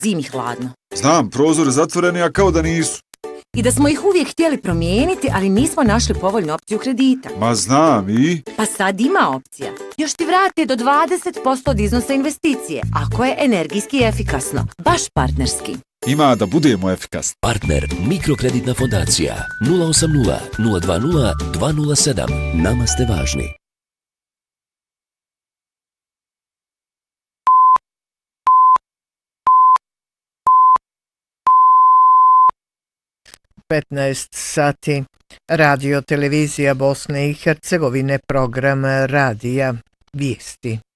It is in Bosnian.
zimi hladno. Znam, prozori zatvoreni, a kao da nisu. I da smo ih uvijek htjeli promijeniti, ali nismo našli povoljnu opciju kredita. Ma znam i? Pa sad ima opcija. Još ti vrate do 20% od iznosa investicije, ako je energijski efikasno. Baš partnerski. Ima da budemo efikasni. Partner Mikrokreditna fondacija 080 020 207. Nama ste važni. sati. Radio Televizija Bosne i Hercegovine, program Radija Vijesti.